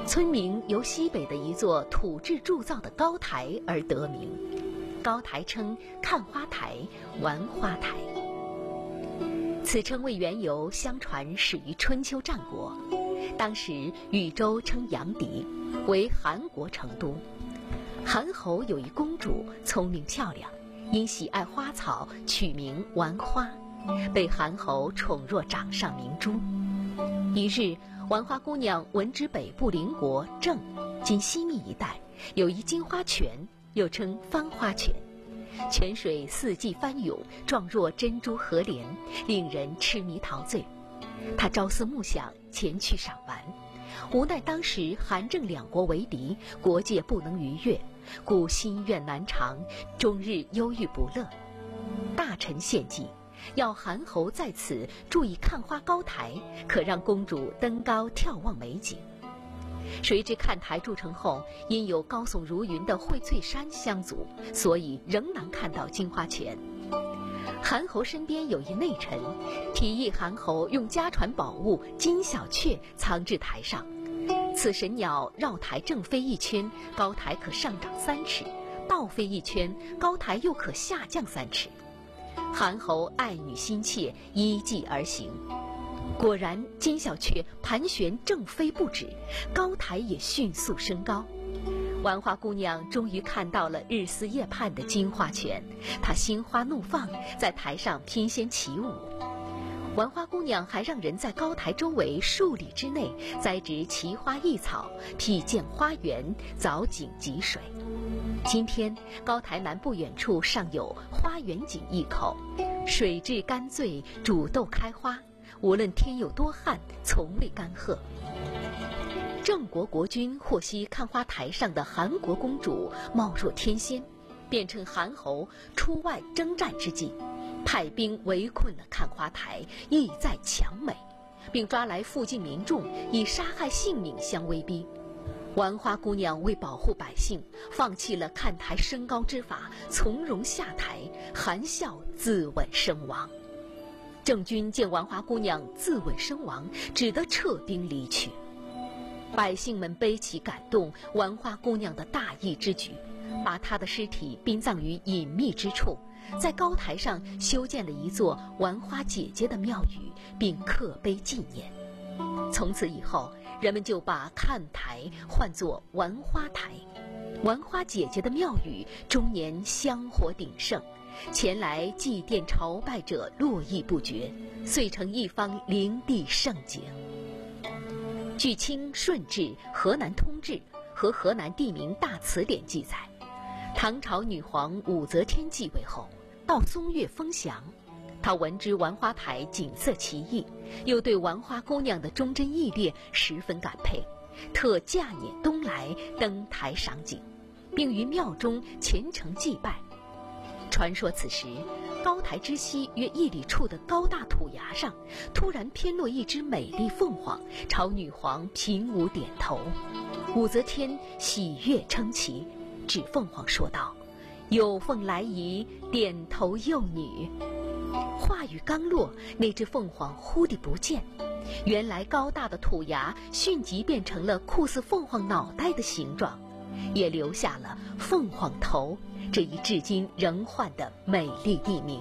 村名由西北的一座土制铸造的高台而得名，高台称看花台、玩花台。此称谓缘由，相传始于春秋战国。当时禹州称阳翟，为韩国成都。韩侯有一公主，聪明漂亮，因喜爱花草，取名玩花，被韩侯宠若掌上明珠。一日，玩花姑娘闻知北部邻国郑（今西密一带）有一金花泉，又称翻花泉，泉水四季翻涌，状若珍珠河莲，令人痴迷陶醉。她朝思暮想，前去赏玩。无奈当时韩郑两国为敌，国界不能逾越，故心愿难偿，终日忧郁不乐。大臣献计，要韩侯在此筑一看花高台，可让公主登高眺望美景。谁知看台筑成后，因有高耸如云的荟翠山相阻，所以仍难看到金花泉。韩侯身边有一内臣，提议韩侯用家传宝物金小雀藏至台上，此神鸟绕台正飞一圈，高台可上涨3尺；倒飞一圈，高台又可下降3尺。韩侯爱女心切，依计而行。果然，金小雀盘旋正飞不止，高台也迅速升高。玩花姑娘终于看到了日思夜盼的金花泉，她心花怒放，在台上翩跹起舞。玩花姑娘还让人在高台周围数里之内栽植奇花异草，辟建花园，凿井集水。今天高台南不远处尚有花园井一口，水质干醉，煮豆开花，无论天有多旱，从未干涸。郑国国君获悉看花台上的韩国公主貌若天仙，便趁韩侯出外征战之际，派兵围困了看花台，意在抢美，并抓来附近民众，以杀害性命相威逼。玩花姑娘为保护百姓，放弃了看台升高之法，从容下台，含笑自刎身亡。郑军见玩花姑娘自刎身亡，只得撤兵离去。百姓们悲其感动玩花姑娘的大义之举，把她的尸体殡葬于隐秘之处，在高台上修建了一座玩花姐姐的庙宇，并刻碑纪念。从此以后，人们就把看台唤作玩花台。玩花姐姐的庙宇终年香火鼎盛，前来祭奠朝拜者络绎不绝，遂成一方灵地胜景。据《清顺治河南通志》和《河南地名大词典》记载，唐朝女皇武则天继位后，到松岳封降，她闻知玩花台景色奇异，又对玩花姑娘的忠贞义烈十分感佩，特驾辇东来登台赏景，并于庙中虔诚祭拜。传说此时高台之西约1里处的高大土崖上，突然偏落一只美丽凤凰，朝女皇平舞点头。武则天喜悦称奇，指凤凰说道：“有凤来仪，点头幼女。”话语刚落，那只凤凰忽地不见，原来高大的土崖迅即变成了酷似凤凰脑袋的形状，也留下了凤凰头这一至今仍唤的美丽地名。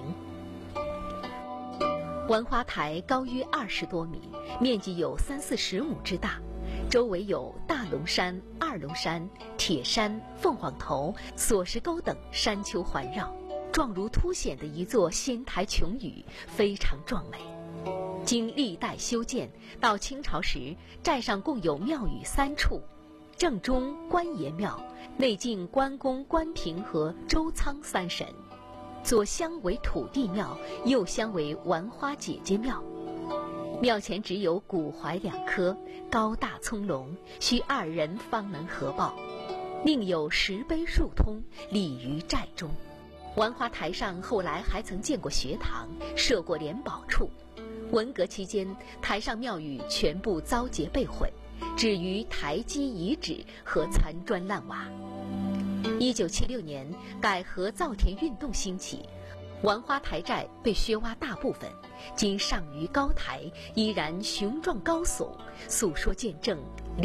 玩花台高约20多米，面积有30-40亩之大，周围有大龙山、二龙山、铁山、凤凰头、锁石沟等山丘环绕，状如凸显的一座仙台琼宇，非常壮美。经历代修建，到清朝时，寨上共有庙宇3处，正中关爷庙，内敬关公、关平和周仓3神，左厢为土地庙，右厢为玩花姐姐庙。庙前只有古槐2棵，高大葱茏，需2人方能合抱，另有石碑数通，立于寨中。玩花台上后来还曾建过学堂，设过联保处。文革期间，台上庙宇全部遭劫被毁，止于台基遗址和残砖烂瓦。1976年，改核造田运动兴起，玩花台寨被削挖大部分，今尚于高台，依然雄壮高耸，诉说见证